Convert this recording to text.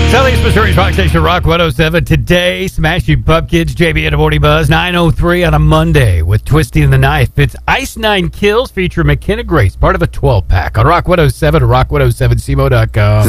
Southeast Missouri's Rock Station, Rock 107. Today, Smashing Pumpkins, JB and the Morning Buzz, 9:03 on a Monday with Twisty and the Knife. It's Ice Nine Kills featuring McKenna Grace, part of a 12-pack on Rock 107 or rock107cmo.com.